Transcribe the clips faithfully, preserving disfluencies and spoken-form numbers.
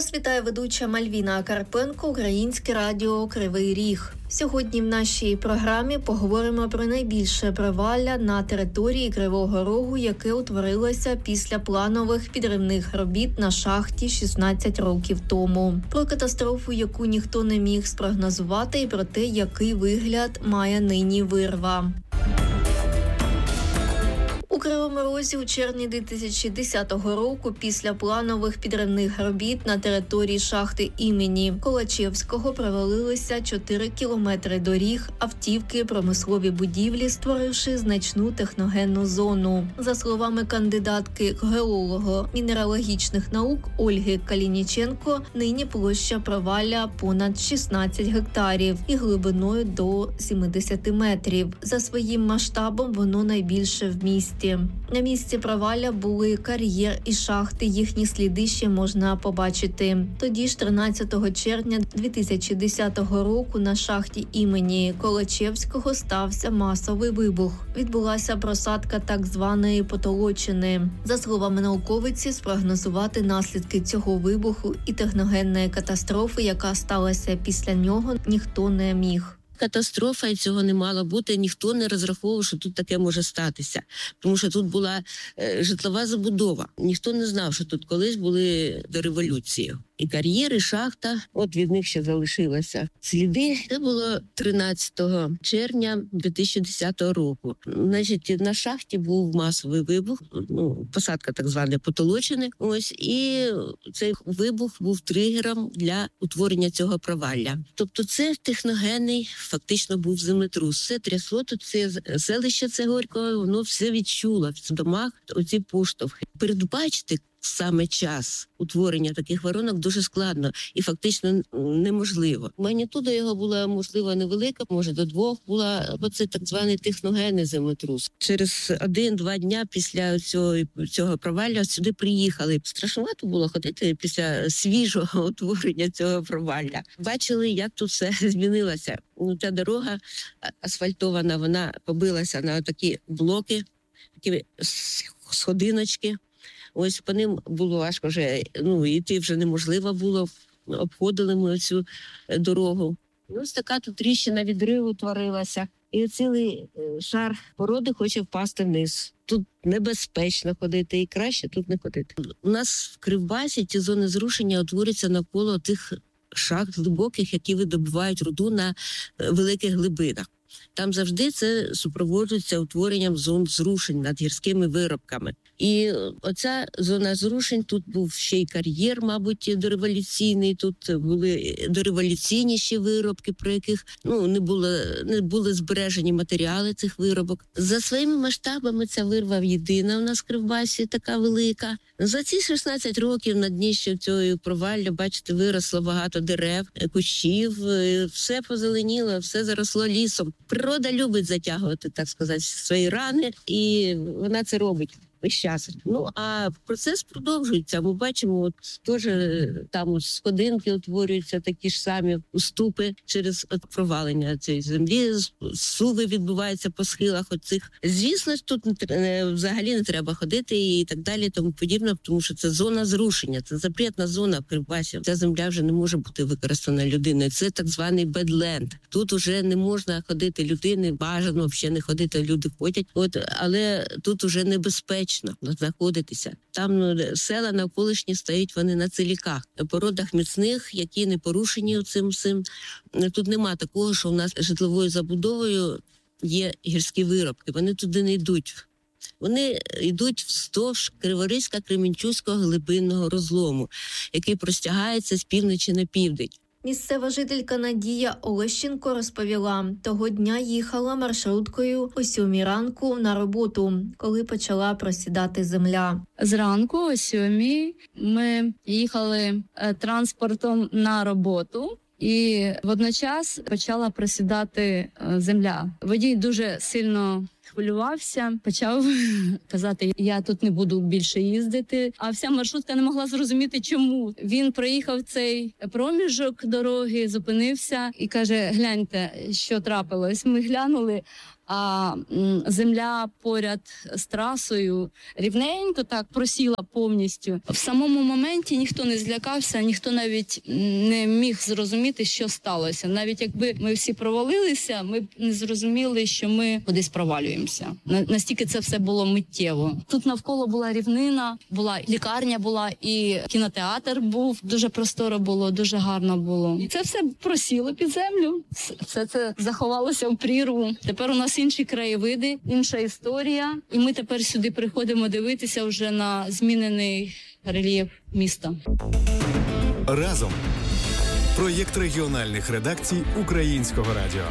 Вас вітає ведуча Мальвіна Карпенко, Українське радіо «Кривий Ріг». Сьогодні в нашій програмі поговоримо про найбільше провалля на території Кривого Рогу, яке утворилося після планових підривних робіт на шахті шістнадцять років тому. Про катастрофу, яку ніхто не міг спрогнозувати, і про те, який вигляд має нині вирва. У Кривому Розі у червні дві тисячі десятого року після планових підривних робіт на території шахти імені Колачевського провалилися чотири кілометри доріг, автівки, промислові будівлі, створивши значну техногенну зону. За словами кандидатки геолого-мінералогічних наук Ольги Калініченко, нині площа провалля понад шістнадцять гектарів і глибиною до сімдесят метрів. За своїм масштабом воно найбільше в місті. На місці провалля були кар'єр і шахти, їхні сліди ще можна побачити. Тоді ж тринадцятого червня дві тисячі десятого року на шахті імені Колачевського стався масовий вибух. Відбулася просадка так званої потолочини. За словами науковиці, спрогнозувати наслідки цього вибуху і техногенної катастрофи, яка сталася після нього, ніхто не міг. Катастрофа, і цього не мало бути, ніхто не розраховував, що тут таке може статися. Тому що тут була е, житлова забудова. Ніхто не знав, що тут колись були до революції. І кар'єри, шахта, от від них ще залишилися сліди. Це було тринадцятого червня дві тисячі десятого року. Значить, на шахті був масовий вибух, ну, посадка так звана потолочини. Ось, і цей вибух був тригером для утворення цього провалля. Тобто це техногенний, фактично був землетрус. Все трясло, тут це селище це Горького, воно все відчуло в домах оці поштовхи. Передбачити саме час утворення таких воронок дуже складно і фактично неможливо. Магнітуда його була, можливо, невелика, може до двох була, бо це так званий техногенний землетрус. Через один-два дня після цього, цього провалля сюди приїхали. Страшновато було ходити після свіжого утворення цього провалля. Бачили, як тут все змінилося. Ну, ця дорога асфальтована, вона побилася на такі блоки, такі сходиночки. Ось по ним було важко вже, ну, йти вже неможливо було, обходили ми цю дорогу. І ось така тут тріщина відриву утворилася. І цілий шар породи хоче впасти вниз. Тут небезпечно ходити і краще тут не ходити. У нас в Кривбасі ті зони зрушення утворюються навколо тих шахт глибоких, які видобувають руду на великих глибинах. Там завжди це супроводжується утворенням зон зрушень над гірськими виробками. І оця зона зрушень, тут був ще й кар'єр, мабуть, дореволюційний, тут були дореволюційні ще виробки, про яких ну, не, було, не були збережені матеріали цих виробок. За своїми масштабами ця вирва єдина у нас в Кривбасі, така велика. За ці шістнадцять років на дні ще цього провалля, бачите, виросло багато дерев, кущів, все позеленіло, все заросло лісом. Природа любить затягувати, так сказати, свої рани, і вона це робить весь час. Ну, а процес продовжується. Ми бачимо, от теж там от сходинки утворюються, такі ж самі уступи через провалення цієї землі, суви відбуваються по схилах оцих. Звісно, тут взагалі не треба ходити і так далі, тому подібне, тому що це зона зрушення, це запретна зона в Кривбасі. Ця земля вже не може бути використана людиною. Це так званий бедленд. Тут уже не можна ходити людини, бажано взагалі не ходити, люди ходять. От, але тут уже небезпечно знаходитися. Там ну, села навколишні стоять вони на целіках, породах міцних, які не порушені цим всім. Тут нема такого, що в нас житловою забудовою є гірські виробки. Вони туди не йдуть. Вони йдуть вздовж Криворізько-Кременчуцького глибинного розлому, який простягається з півночі на південь. Місцева жителька Надія Олещенко розповіла, того дня їхала маршруткою о сьомій ранку на роботу, коли почала просідати земля. Зранку о сьомій ми їхали транспортом на роботу. І водночас почала просідати земля. Водій дуже сильно хвилювався, почав казати, я тут не буду більше їздити. А вся маршрутка не могла зрозуміти, чому. Він проїхав цей проміжок дороги, зупинився і каже, гляньте, що трапилось. Ми глянули, а м, земля поряд з трасою рівненько так просіла повністю. В самому моменті ніхто не злякався, ніхто навіть не міг зрозуміти, що сталося. Навіть якби ми всі провалилися, ми б не зрозуміли, що ми кудись провалюємося. На- Настільки це все було миттєво. Тут навколо була рівнина, була лікарня, була і кінотеатр був. Дуже просторо було, дуже гарно було. І це все просіло під землю. Все це заховалося в прірву. Тепер у нас інші краєвиди, інша історія. І ми тепер сюди приходимо дивитися вже на змінений рельєф міста. Разом. Проєкт регіональних редакцій Українського радіо.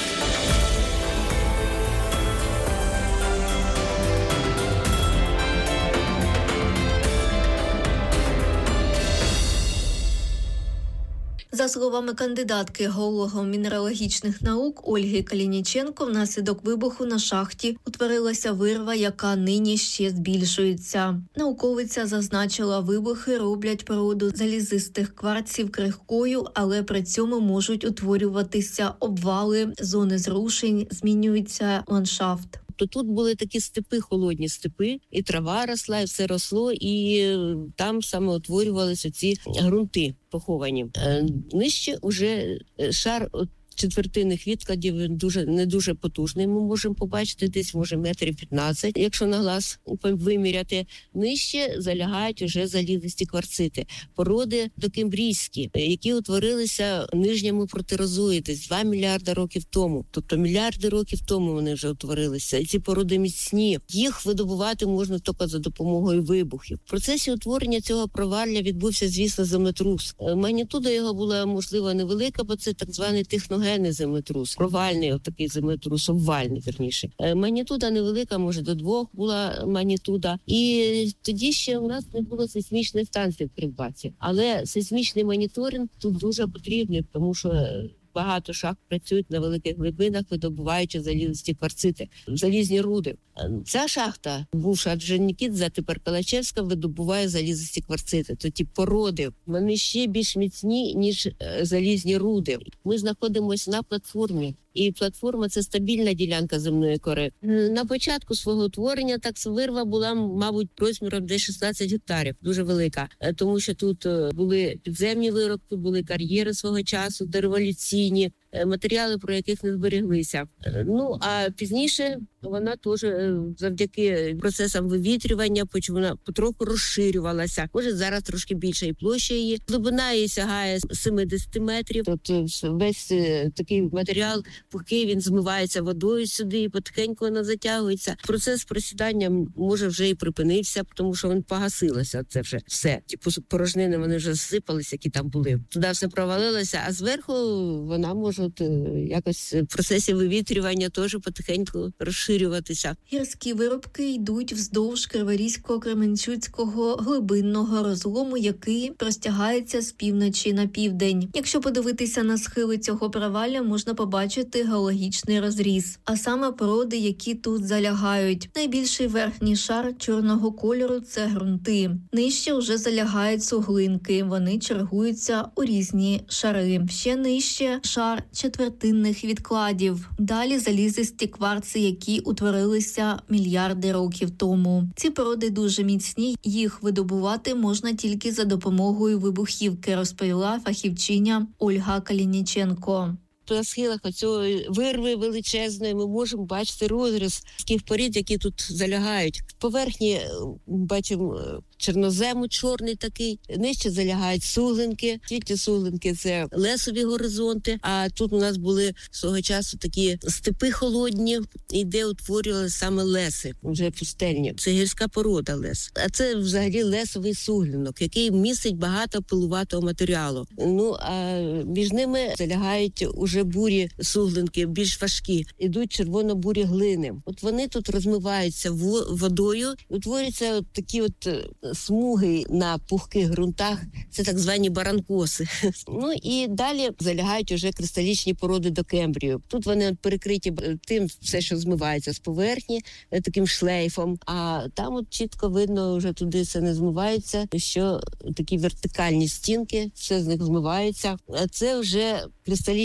За словами кандидатки геолого-мінералогічних наук Ольги Калініченко, внаслідок вибуху на шахті утворилася вирва, яка нині ще збільшується. Науковиця зазначила, вибухи роблять породу залізистих кварців крихкою, але при цьому можуть утворюватися обвали, зони зрушень, змінюється ландшафт. То тут були такі степи, холодні степи, і трава росла, і все росло, і там саме утворювалися ці ґрунти поховані. Е, Нижче вже шар от, четвертинних відкладів, він дуже не дуже потужний. Ми можемо побачити десь, може, метрів п'ятнадцять, якщо на глаз виміряти. Нижче залягають уже залізисті кварцити, породи докембрійські, які утворилися в нижньому протерозої десь два мільярди років тому. Тобто мільярди років тому вони вже утворилися. І ці породи міцні. Їх видобувати можна тільки за допомогою вибухів. В процесі утворення цього провалля відбувся, звісно, землетрус. Магнітуда його була, можливо, невелика, бо це так званий техногенний землетрус, провальний отакий землетрус, обвальний, вірніше. Магнітуда невелика, може до двох була магнітуда. І тоді ще у нас не було сейсмічної станції в Кривбасі. Але сейсмічний моніторинг тут дуже потрібний, тому що багато шахт працюють на великих глибинах, видобуваючи залізисті кварцити, залізні руди. Ця шахта, бувша Орджонікідзе, тепер Калачевська, видобуває залізисті кварцити. То ті породи, вони ще більш міцні, ніж е, залізні руди. Ми знаходимося на платформі. І платформа – це стабільна ділянка земної кори. На початку свого утворення так вирва була, мабуть, розміром десь шістнадцять гектарів, дуже велика. Тому що тут були підземні виробки, були кар'єри свого часу, дереволюційні, матеріали, про яких не збереглися. Ну, а пізніше вона теж завдяки процесам вивітрювання вона потроху розширювалася. Може, зараз трошки більша і площа її. Глибина її сягає сімдесят метрів. Тобто весь такий матеріал пухкий, він змивається водою сюди і потихеньку вона затягується. Процес просідання, може, вже і припинився, тому що він погасилося. Це вже все. Ті порожнини, вони вже зсипалися, які там були. Туди все провалилося, а зверху вона може от, якось в процесі вивітрювання теж потихеньку розширюватися. Гірські виробки йдуть вздовж Криворізько-Кременчуцького глибинного розлому, який простягається з півночі на південь. Якщо подивитися на схили цього провалля, можна побачити геологічний розріз, а саме породи, які тут залягають. Найбільший верхній шар чорного кольору – це ґрунти. Нижче вже залягають суглинки, вони чергуються у різні шари. Ще нижче – шар четвертинних відкладів. Далі залізисті кварци, які утворилися мільярди років тому. Ці породи дуже міцні, їх видобувати можна тільки за допомогою вибухівки, розповіла фахівчиня Ольга Калініченко. На схилах оцього вирви величезної ми можемо бачити розріз таких порід, які тут залягають. В поверхні бачимо чорнозему чорний такий, нижче залягають суглинки. Ті суглинки – це лесові горизонти, а тут у нас були свого часу такі степи холодні, і де утворювалися саме леси, вже пустельні. Це гірська порода лес. А це взагалі лесовий суглинок, який містить багато пилуватого матеріалу. Ну, а між ними залягають уже бурі суглинки, більш важкі. Ідуть червоно-бурі глини. От вони тут розмиваються водою, утворюються от такі от смуги на пухких ґрунтах, це так звані баранкоси. Ну і далі залягають уже кристалічні породи докембрію. Тут вони перекриті тим, все, що змивається з поверхні, таким шлейфом, а там от чітко видно, вже туди все не змивається, що такі вертикальні стінки, все з них змивається. А це вже кристалічні породи.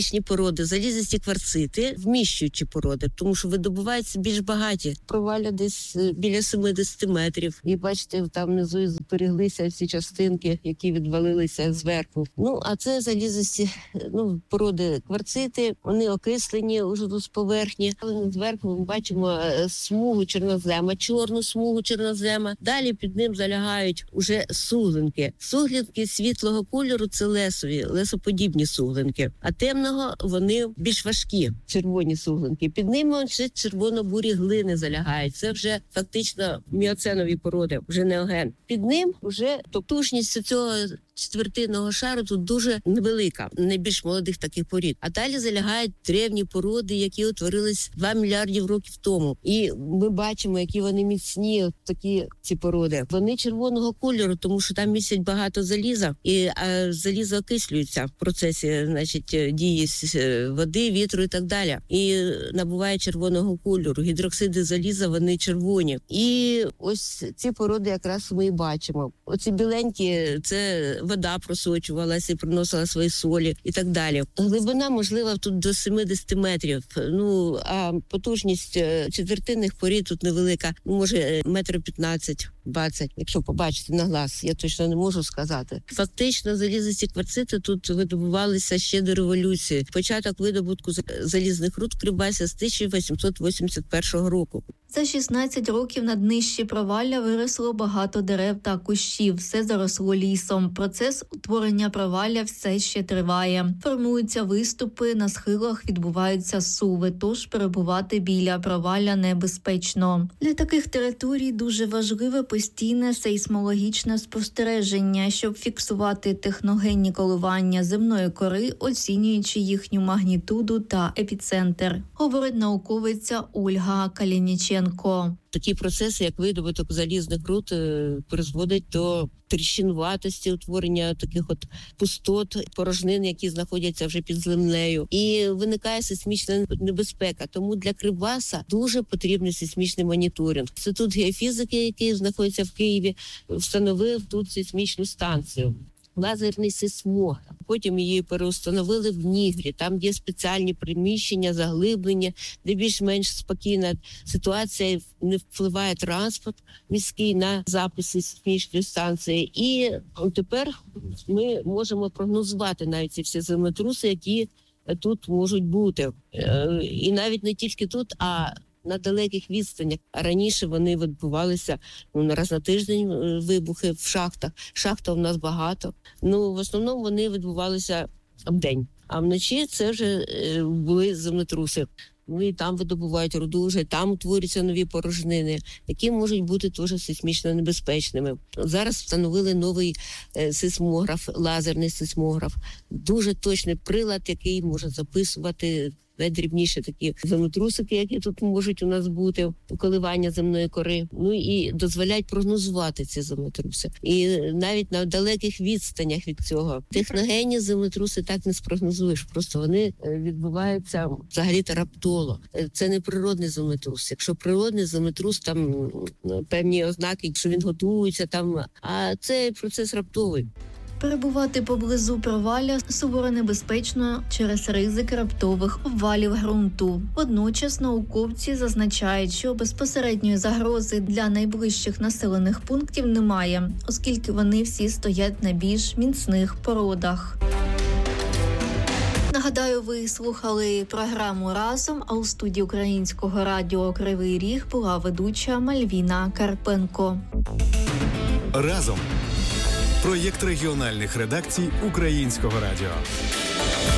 породи, залізисті кварцити, вміщуючі породи, тому що видобуваються більш багаті. Провалля десь біля сімдесят метрів. І бачите, там внизу збереглися всі частинки, які відвалилися зверху. Ну, а це залізисті, ну, породи кварцити, вони окислені уже тут з поверхні. Але зверху ми бачимо смугу чорнозема, чорну смугу чорнозема. Далі під ним залягають уже суглинки. Суглинки світлого кольору – це лесові, лесоподібні суглинки. А темного вони більш важкі, червоні суглинки. Під ними ще червоно-бурі глини залягають. Це вже фактично міоценові породи, вже неоген. Під ним вже товтушність цього четвертинного шару тут дуже невелика, найбільш молодих таких порід. А далі залягають древні породи, які утворились два мільярдів років тому. І ми бачимо, які вони міцні, такі ці породи. Вони червоного кольору, тому що там містять багато заліза, і а залізо окислюється в процесі, значить, дії води, вітру і так далі. І набуває червоного кольору. Гідроксиди заліза, вони червоні. І ось ці породи якраз ми і бачимо. Оці біленькі, це вода просочувалася і приносила свої солі і так далі. Глибина, можливо, тут до сімдесят метрів. Ну, а потужність четвертинних порід тут невелика. Може, метр п'ятнадцять, двадцять, якщо побачити на глаз. Я точно не можу сказати. Фактично, залізисті кварцити тут видобувалися ще до революції. Початок видобутку залізних руд в Кривбасі з тисяча вісімсот вісімдесят першого року. За шістнадцять років на днищі провалля виросло багато дерев та кущів, все заросло лісом. Процес утворення провалля все ще триває. Формуються виступи, на схилах відбуваються суви, тож перебувати біля провалля небезпечно. Для таких територій дуже важливе постійне сейсмологічне спостереження, щоб фіксувати техногенні коливання земної кори, оцінюючи їхню магнітуду та епіцентр, говорить науковиця Ольга Калініченко. Такі процеси, як видобуток залізних руд, призводять до тріщинуватості, утворення таких от пустот, порожнин, які знаходяться вже під землею. І виникає сейсмічна небезпека. Тому для Кривбаса дуже потрібний сейсмічний моніторинг. Інститут геофізики, який знаходиться в Києві, встановив тут сейсмічну станцію. Лазерний сейсмограф. Потім її переустановили в Нігрі. Там є спеціальні приміщення, заглиблення, де більш-менш спокійна ситуація, не впливає транспорт міський на записи сейсмічної станції. І тепер ми можемо прогнозувати навіть ці всі землетруси, які тут можуть бути. І навіть не тільки тут, а на далеких відстанях. А раніше вони відбувалися ну, раз на тиждень вибухи в шахтах. Шахта у нас багато. Ну, в основному вони відбувалися вдень. А вночі це вже е, були землетруси. Ну і там видобувають руду, вже там утворюються нові порожнини, які можуть бути теж сейсмічно небезпечними. Зараз встановили новий е, сейсмограф, лазерний сейсмограф. Дуже точний прилад, який може записувати найдрібніші такі землетрусики, які тут можуть у нас бути, коливання земної кори. Ну і дозволяють прогнозувати ці землетруси. І навіть на далеких відстанях від цього. Техногенні землетруси так не спрогнозуєш. Просто вони відбуваються взагалі-то раптово. Це не природний землетрус. Якщо природний землетрус, там певні ознаки, що він готується, там, а цей процес раптовий. Перебувати поблизу провалля суворо небезпечно через ризик раптових обвалів ґрунту. Водночас науковці зазначають, що безпосередньої загрози для найближчих населених пунктів немає, оскільки вони всі стоять на більш міцних породах. Нагадаю, ви слухали програму «Разом», а у студії Українського радіо «Кривий Ріг» була ведуча Мальвіна Карпенко. «Разом» – проєкт регіональних редакцій Українського радіо.